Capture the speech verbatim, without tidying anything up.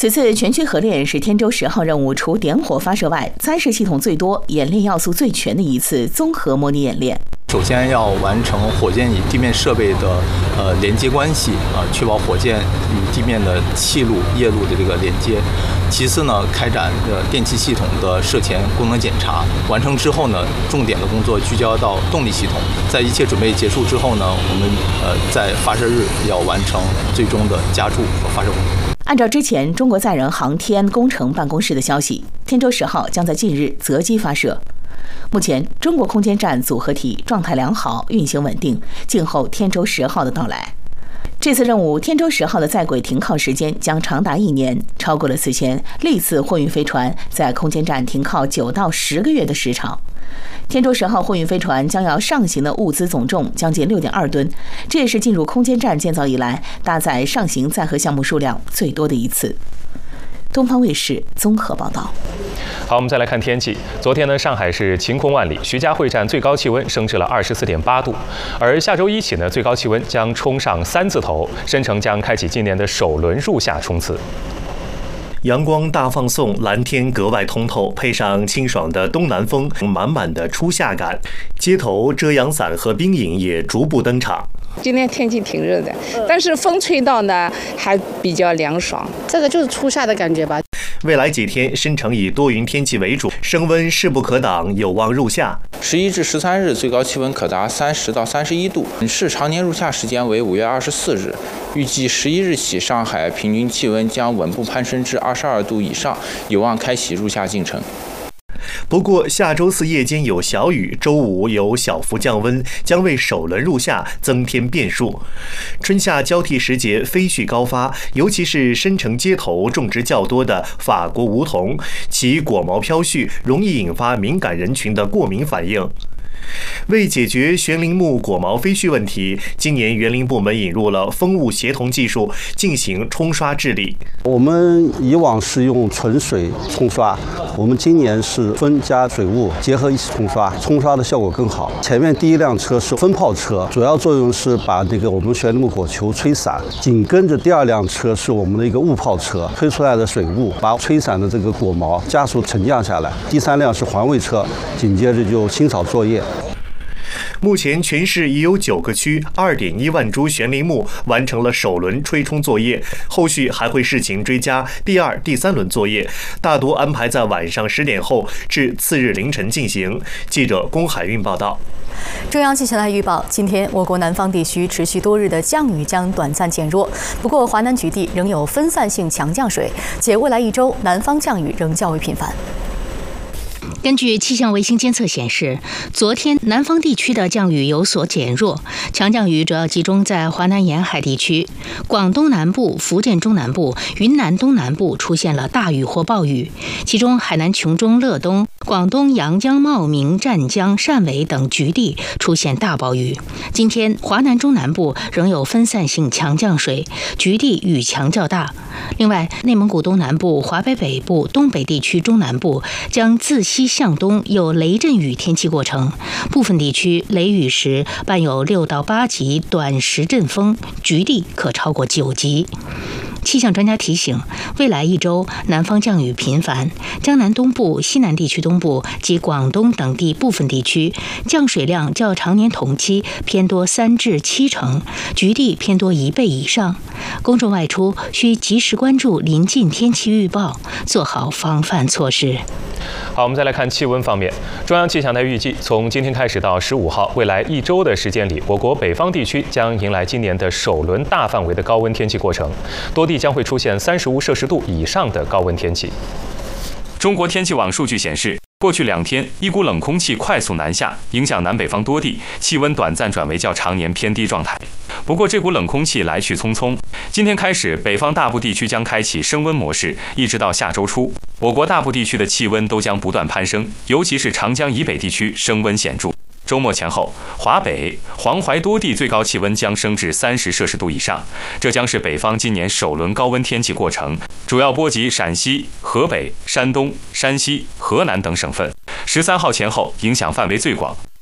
此次全区核练是天舟十号任务除点火发射外，灾事系统最多、演练要素最全的一次综合模拟演练。 首先要完成火箭与地面设备的呃连接关系啊，确保火箭与地面的气路、液路的这个连接。其次呢，开展呃电气系统的涉前功能检查。完成之后呢，重点的工作聚焦到动力系统。在一切准备结束之后呢，我们呃在发射日要完成最终的加注和发射工作。 按照之前中国载人航天工程办公室的消息，天舟十号将在近日择机发射。目前，中国空间站组合体状态良好，运行稳定，静候天舟十号的到来。这次任务，天舟十号的在轨停靠时间将长达一年，超过了此前历次货运飞船在空间站停靠九到十个月的时长。天舟十号货运飞船将要上行的物资总重将近六点二吨，这也是进入空间站建造以来搭载上行载荷项目数量最多的一次。东方卫视综合报道。 好，我们再来看天气。昨天呢，上海市晴空万里，徐家汇站最高气温升至了二十四点八度，而下周一起呢，最高气温将冲上三字头，申城将开启今年的首轮入夏冲刺。 阳光大放送，蓝天格外通透，配上清爽的东南风，满满的初夏感。街头遮阳伞和冰饮也逐步登场。 今天天气挺热的，但是风吹到呢还比较凉爽， 这个就是初夏的感觉吧。 未来几天，申城以多云天气为主，升温势不可挡，有望入夏。 十一至十三日最高气温可达三十到三十一度，市常年入夏时间为五月二十四日。预计十一日起，上海平均气温将稳步攀升至二十二度以上，有望开启入夏进程。 不过，下周四夜间有小雨，周五有小幅降温，将为首轮入夏增添变数。春夏交替时节，飞絮高发，尤其是申城街头种植较多的法国梧桐，其果毛飘絮容易引发敏感人群的过敏反应。为解决悬铃木果毛飞絮问题，今年园林部门引入了风物协同技术，进行冲刷治理。 我们以往是用纯水冲刷，我们今年是风加水雾结合一起冲刷，冲刷的效果更好。前面第一辆车是风炮车，主要作用是把这个我们悬铃木果球吹散，紧跟着第二辆车是我们的一个雾炮车，吹出来的水雾把吹散的这个果毛加速沉降下来。第三辆是环卫车，紧接着就清扫作业。 目前全市已有九个区 二点一万株悬铃木完成了首轮吹冲作业，后续还会试行追加第二、第三轮作业，大多安排在晚上十点后至次日凌晨进行。记者龚海运报道。 中央气象台预报，今天我国南方地区持续多日的降雨将短暂减弱，不过华南局地仍有分散性强降水，且未来一周南方降雨仍较为频繁。 根据气象卫星监测显示，昨天南方地区的降雨有所减弱，强降雨主要集中在华南沿海地区，广东南部、福建中南部、云南东南部出现了大雨或暴雨，其中海南琼中、乐东、广东阳江、茂名、湛江、汕尾等局地出现大暴雨。今天华南中南部仍有分散性强降水，局地雨强较大。另外，内蒙古东南部、华北北部、东北地区中南部将自西向东有雷阵雨天气过程，部分地区雷雨时伴有六到八级短时阵风，局地可超过九级。气象专家提醒，未来一周南方降雨频繁，江南东部、西南地区东部及广东等地部分地区降水量较常年同期偏多三至七成，局地偏多一倍以上。公众外出需及时关注临近天气预报，做好防范措施。 好，我们再来看气温方面。中央气象台预计，从今天开始到十五号，未来一周的时间里，我国北方地区将迎来今年的首轮大范围的高温天气过程，多地将会出现三十五摄氏度以上的高温天气。中国天气网数据显示，过去两天，一股冷空气快速南下，影响南北方多地，气温短暂转为较常年偏低状态。不过，这股冷空气来去匆匆，今天开始，北方大部地区将开启升温模式，一直到下周初，我国大部地区的气温都将不断攀升，尤其是长江以北地区升温显著。周末前后，华北、黄淮多地最高气温将升至三十摄氏度以上，这将是北方今年首轮高温天气过程，主要波及陕西、河北、山东、山西、河南等省份。十三号前后影响范围最广。